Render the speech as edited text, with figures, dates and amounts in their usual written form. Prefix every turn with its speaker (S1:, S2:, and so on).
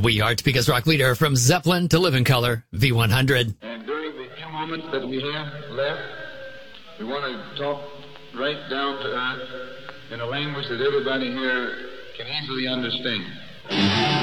S1: We Are Topeka's rock leader from Zeppelin to Living Color, V100.
S2: And during the few moments that we have left, we want to talk right down to earth in a language that everybody here can easily understand.